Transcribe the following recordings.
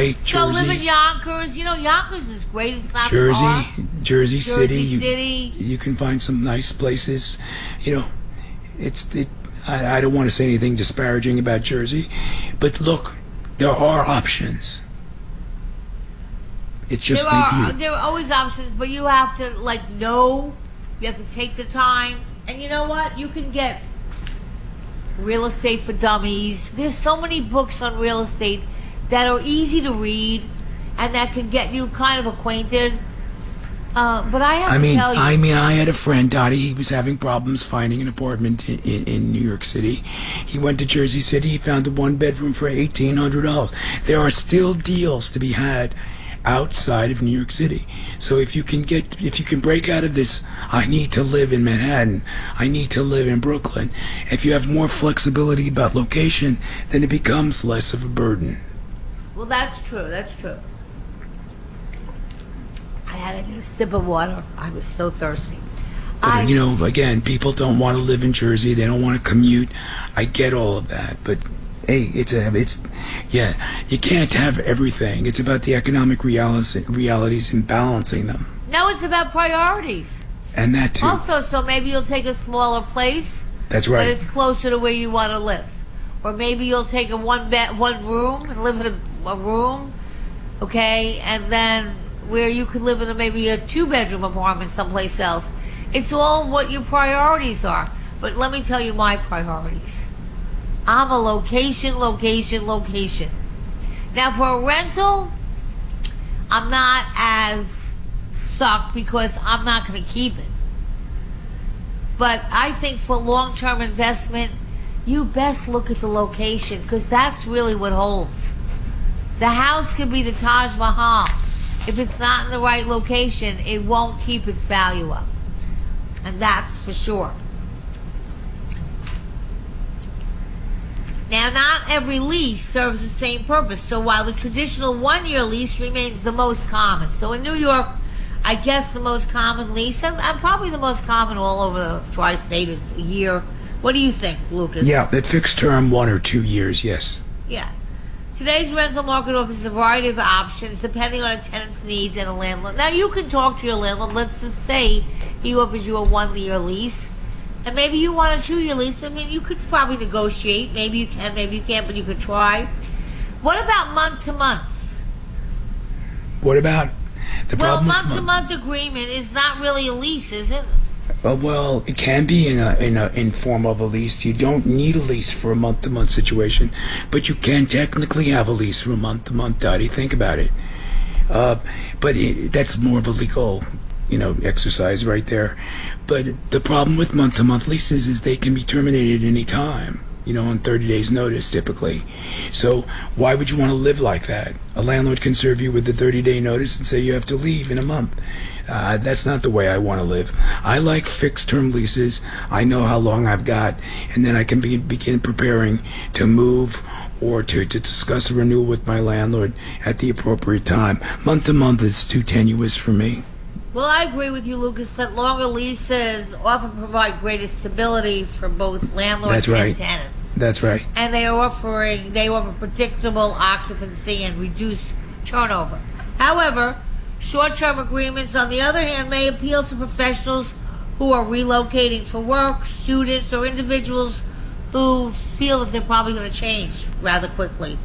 right, So Jersey. live in Yonkers. Yonkers is great. It's not Jersey, far. Jersey City. City. You can find some nice places. I don't want to say anything disparaging about Jersey, but look, there are options. It's just There are always options, but you have to know. You have to take the time, and you know what? You can get Real Estate for Dummies. There's so many books on real estate that are easy to read and that can get you kind of acquainted. But I have to tell you. I had a friend, Dottie. He was having problems finding an apartment in New York City. He went to Jersey City. He found a one-bedroom for $1,800. There are still deals to be had outside of New York City. So if you can break out of this, I need to live in Manhattan, I need to live in Brooklyn. If you have more flexibility about location, then it becomes less of a burden. Well, that's true. I had to get a sip of water. I was so thirsty. But, again, people don't want to live in Jersey. They don't want to commute. I get all of that, but hey, you can't have everything. It's about the economic realities and balancing them. No, it's about priorities. And that too. Also, so maybe you'll take a smaller place. That's right. But it's closer to where you want to live. Or maybe you'll take a one room and live in a room, okay, and then where you could live in maybe a 2-bedroom apartment someplace else. It's all what your priorities are. But let me tell you my priorities. I'm a location. Now for a rental, I'm not as sucked because I'm not going to keep it. But I think for long-term investment, you best look at the location because that's really what holds. The house could be the Taj Mahal. If it's not in the right location, it won't keep its value up. And that's for sure. Now, not every lease serves the same purpose. So while the traditional 1-year lease remains the most common. So in New York, I guess the most common lease, and probably the most common all over the tri-state, is a year. What do you think, Lucas? Yeah, that fixed term 1 or 2 years, yes. Yeah. Today's rental market offers a variety of options depending on a tenant's needs and a landlord. Now, you can talk to your landlord. Let's just say he offers you a 1-year lease. And maybe you want a 2-year lease. I mean, you could probably negotiate. Maybe you can, maybe you can't, but you could try. What about month-to-months? What about the problem? Well, month-to-month agreement is not really a lease, is it? Well, it can be in form of a lease. You don't need a lease for a month-to-month situation, but you can technically have a lease for a month-to-month. Dottie, think about it. That's more of a legal, exercise right there. But the problem with month-to-month leases is they can be terminated any time, on 30 days notice typically. So why would you want to live like that? A landlord can serve you with a 30-day notice and say you have to leave in a month. That's not the way I want to live. I like fixed-term leases. I know how long I've got, and then I can begin preparing to move or to discuss a renewal with my landlord at the appropriate time. Month-to-month is too tenuous for me. Well, I agree with you, Lucas, that longer leases often provide greater stability for both landlords and tenants. That's right. And they offer predictable occupancy and reduced turnover. However, short-term agreements, on the other hand, may appeal to professionals who are relocating for work, students, or individuals who feel that they're probably going to change rather quickly.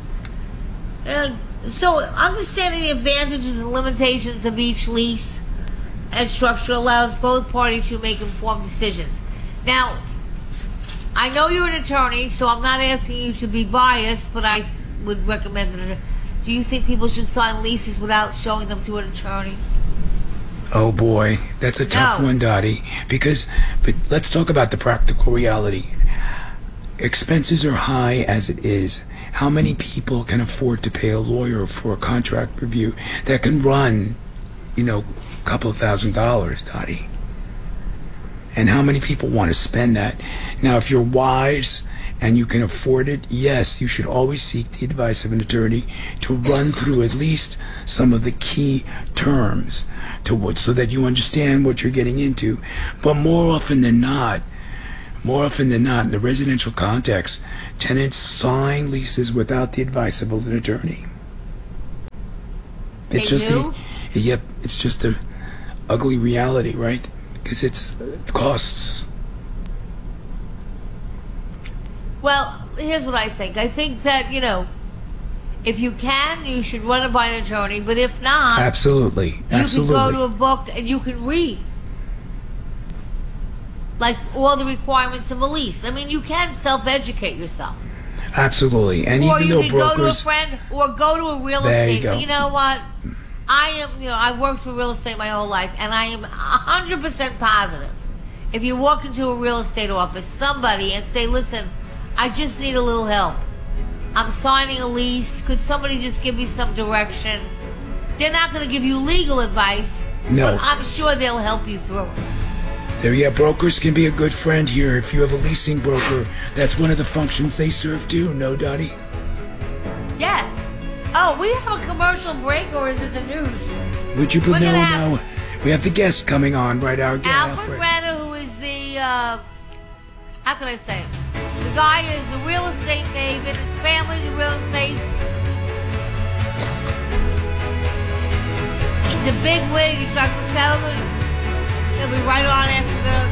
So, understanding the advantages and limitations of each lease and structure allows both parties to make informed decisions. Now, I know you're an attorney, so I'm not asking you to be biased, but I would recommend that. Do you think people should sign leases without showing them to an attorney? Oh boy, that's a tough one, Dottie. But let's talk about the practical reality. Expenses are high as it is. How many people can afford to pay a lawyer for a contract review that can run, a couple of $1,000s, Dottie? And how many people want to spend that? Now, if you're wise and you can afford it, yes, you should always seek the advice of an attorney to run through at least some of the key terms so that you understand what you're getting into. But more often than not, in the residential context, tenants sign leases without the advice of an attorney. It's They just do? yep. It's just a ugly reality, right? Because it costs. Well, here's what I think. I think that, if you can, you should run it by an attorney. But if not, Absolutely, you absolutely. can go to a book and you can read. Like all the requirements of a lease. I mean, you can self-educate yourself. Absolutely, and Or even you though can go to a brokers, friend or go to a real There you estate. go. You know what? I worked for real estate my whole life, and I am 100% positive. If you walk into a real estate office, somebody, and say, listen, I just need a little help. I'm signing a lease. Could somebody just give me some direction? They're not going to give you legal advice, No. but I'm sure they'll help you through it. there, yeah, brokers can be a good friend here. If you have a leasing broker, that's one of the functions they serve too. No, Dottie? Yes. Oh, we have a commercial break, or is it the news? Would you put We're no, gonna have- no? We have the guest coming on, right? Our guest, Alfred Renner, who is the, how can I say? The guy is a real estate maven. His family's a real estate. He's a big wig. He's Dr. Sullivan. He'll be right on after the